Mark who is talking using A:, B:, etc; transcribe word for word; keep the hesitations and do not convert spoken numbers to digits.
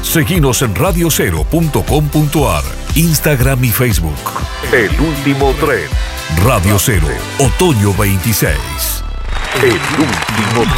A: Seguinos en radio cero punto com punto a r, Instagram y Facebook. El último tren. Radio Cero, otoño veintiséis. El último tren.